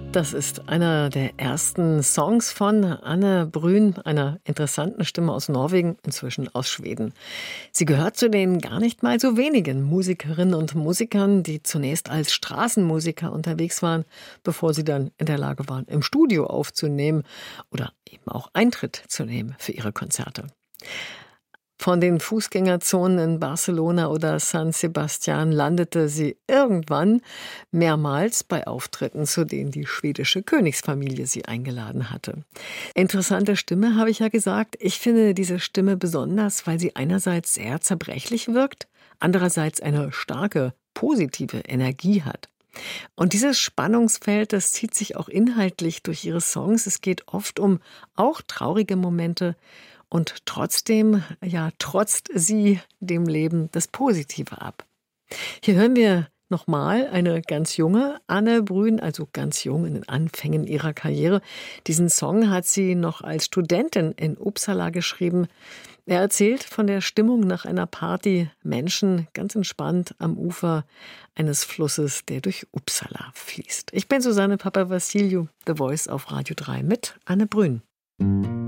Das ist einer der ersten Songs von Anne Brün, einer interessanten Stimme aus Norwegen, inzwischen aus Schweden. Sie gehört zu den gar nicht mal so wenigen Musikerinnen und Musikern, die zunächst als Straßenmusiker unterwegs waren, bevor sie dann in der Lage waren, im Studio aufzunehmen oder eben auch Eintritt zu nehmen für ihre Konzerte. Von den Fußgängerzonen in Barcelona oder San Sebastian landete sie irgendwann mehrmals bei Auftritten, zu denen die schwedische Königsfamilie sie eingeladen hatte. Interessante Stimme, habe ich ja gesagt. Ich finde diese Stimme besonders, weil sie einerseits sehr zerbrechlich wirkt, andererseits eine starke, positive Energie hat. Und dieses Spannungsfeld, das zieht sich auch inhaltlich durch ihre Songs. Es geht oft um auch traurige Momente. Und trotzdem, trotzt sie dem Leben das Positive ab. Hier hören wir nochmal eine ganz junge Anne Brün, also ganz jung in den Anfängen ihrer Karriere. Diesen Song hat sie noch als Studentin in Uppsala geschrieben. Er erzählt von der Stimmung nach einer Party, Menschen ganz entspannt am Ufer eines Flusses, der durch Uppsala fließt. Ich bin Susanne Papavassiliou, The Voice auf Radio 3 mit Anne Brün.